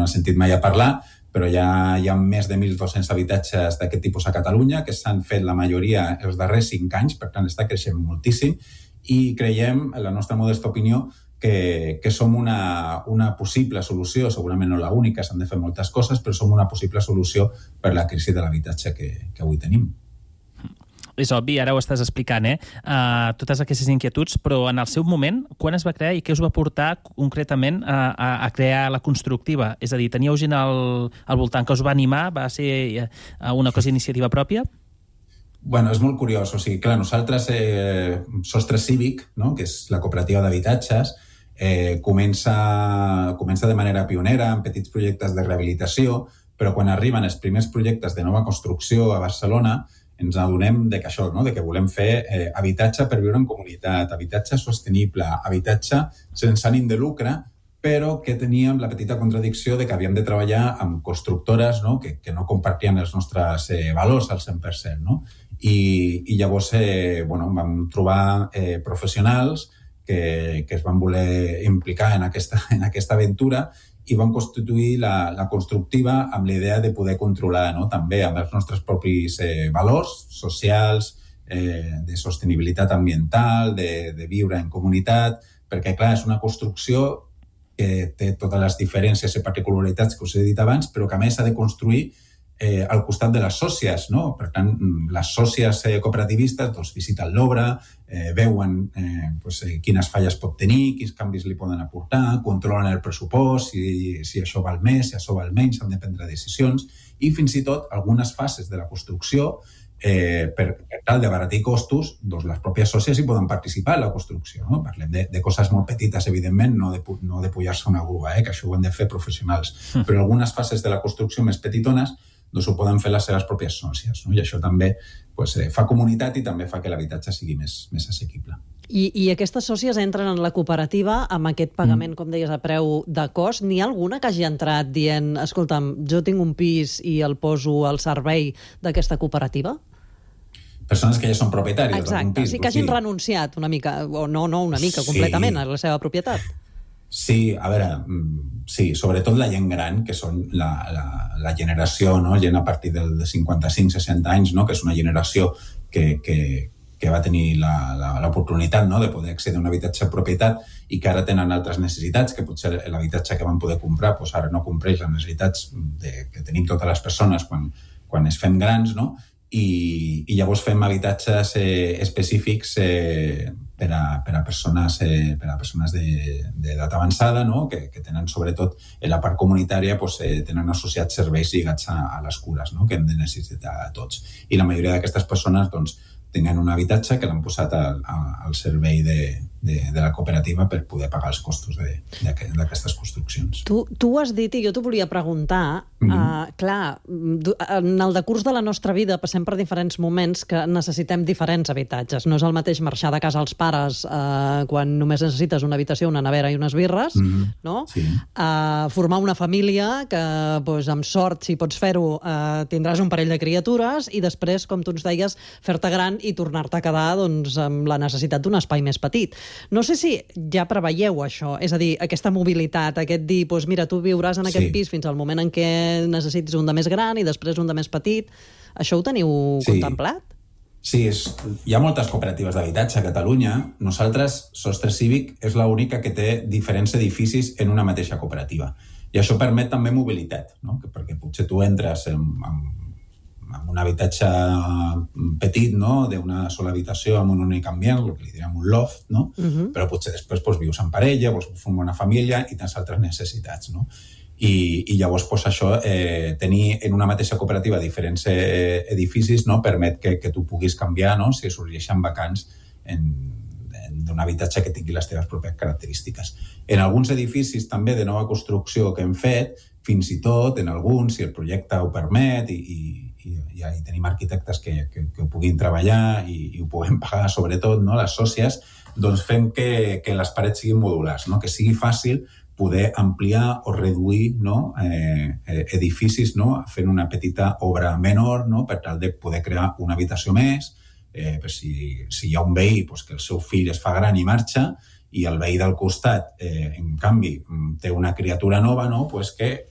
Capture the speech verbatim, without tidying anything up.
no n'he sentit mai a parlar, però hi ha, hi ha més de mil dos-cents habitatges d'aquest tipus a Catalunya, que s'han fet la majoria els darrers cinc anys, per tant està creixent moltíssim, i creiem, en la nostra modesta opinió, que, que som una, una possible solució, segurament no la única, s'han de fer moltes coses, però som una possible solució per la crisi de l'habitatge que, que avui tenim. És obvi, ara ho estàs explicant, eh? Uh, totes aquestes inquietuds, però en el seu moment, quan es va crear i què us va portar concretament a, a, a crear la constructiva? És a dir, teníeu gent al, al voltant que us va animar? Va ser una cosa d'iniciativa pròpia? Bueno, és molt curiós. O sigui, clar, nosaltres, eh, Sostre Cívic, no?, que és la cooperativa d'habitatges, eh, comença, comença de manera pionera en petits projectes de rehabilitació, però quan arriben els primers projectes de nova construcció a Barcelona, ens adonem de que això, no?, de que volem fer eh, habitatge per viure en comunitat, habitatge sostenible, habitatge sense ànim de lucre, però que teníem la petita contradicció de que havíem de treballar amb constructores, no?, que, que no compartien els nostres eh, valors al cent per cent, no? I, i llavors eh, bueno, vam trobar eh, professionals que, que es van voler implicar en aquesta, en aquesta aventura i van constituir la, la constructiva amb la idea de poder controlar, no?, també amb els nostres propis eh, valors socials, eh, de sostenibilitat ambiental, de, de viure en comunitat, perquè, clar, és una construcció que té totes les diferències i particularitats que us he dit abans, però que a més s'ha de construir eh, al costat de les sòcies, no? Per tant, les sòcies eh, cooperativistes doncs, visiten l'obra, eh, veuen eh, pues, eh, quines falles pot tenir, quins canvis li poden aportar, controlen el pressupost, si, si això val més, si això val menys, s'han de prendre decisions, i fins i tot algunes fases de la construcció, eh, per, per tal d'abaratir costos, doncs les pròpies sòcies hi poden participar en la construcció, no? Parlem de, de coses molt petites, evidentment, no de, no de pujar-se una grua, eh, que això ho han de fer professionals, mm. però algunes fases de la construcció més petitones doncs ho poden fer les seves pròpies sòcies, no? I això també pues, eh, fa comunitat i també fa que l'habitatge sigui més, més assequible. I, I aquestes sòcies entren en la cooperativa amb aquest pagament, mm. com deies, a preu de cost. N'hi ha alguna que hagi entrat dient, escolta'm, jo tinc un pis i el poso al servei d'aquesta cooperativa? Persones que ja són propietàries d'un pis. Exacte, sí que hagin sí. renunciat una mica, o no, no una mica, sí. completament a la seva propietat. Sí, a veure, sí, sobretot la gent gran, que són la, la, la generació, no? Gent a partir del cinquanta-cinc seixanta anys, no? Que és una generació que, que, que va tenir l'oportunitat, no? De poder accedir a un habitatge de propietat i que ara tenen altres necessitats, que potser l'habitatge que van poder comprar doncs ara no compleix les necessitats de, que tenim totes les persones quan, quan es fem grans, no? I, i llavors fem habitatges eh, específics eh, per, a, per a persones, eh, per a persones d'edat avançada, no? que, que tenen sobretot en la part comunitària pues, eh, tenen associats serveis lligats a, a les cures, no? Que hem de necessitar tots. I la majoria d'aquestes persones doncs, tenen un habitatge que l'han posat al, al servei de, de, de la cooperativa per poder pagar els costos d'aquestes construccions. Tu, tu ho has dit i jo t'ho volia preguntar. Mm-hmm. uh, clar, en el decurs de la nostra vida passem per diferents moments que necessitem diferents habitatges. No és el mateix marxar de casa als pares uh, quan només necessites una habitació, una nevera i unes birres, mm-hmm. no? Sí. Uh, formar una família que, doncs, amb sort, si pots fer-ho, uh, tindràs un parell de criatures i després, com tu ens deies, fer-te gran i tornar-te a quedar doncs, amb la necessitat d'un espai més petit. No sé si ja preveieu això, és a dir, aquesta mobilitat, aquest dir, doncs mira, tu viuràs en aquest sí. pis fins al moment en què necessitis un de més gran i després un de més petit. Això ho teniu sí. contemplat? Sí, és, hi ha moltes cooperatives d'habitatge a Catalunya. Nosaltres, Sostre Cívic, és l'única que té diferents edificis en una mateixa cooperativa. I això permet també mobilitat, no? Perquè potser tu entres en, en amb un habitatge petit, no? D'una sola habitació amb un únic ambient, el que li diríem un loft, no? Uh-huh. Però potser després pues, vius en parella, vols formar una família i tens altres necessitats, no? I, i llavors pues, això, eh, tenir en una mateixa cooperativa diferents eh, edificis, no? Permet que, que tu puguis canviar, no? Si sorgeixen vacants en, en, d'un habitatge que tingui les teves pròpies característiques. En alguns edificis també de nova construcció que hem fet, fins i tot en alguns, si el projecte ho permet i, i i ja hi tenim arquitectes que, que, que ho puguin treballar i, i ho puguem pagar, sobretot, no? Les sòcies, doncs fem que, que les parets siguin modulars, no? Que sigui fàcil poder ampliar o reduir, no? eh, edificis, no? Fent una petita obra menor, no? Per tal de poder crear una habitació més, eh, per si, si hi ha un veí pues, que el seu fill es fa gran i marxa i el veí del costat, eh, en canvi, té una criatura nova, no? Pues que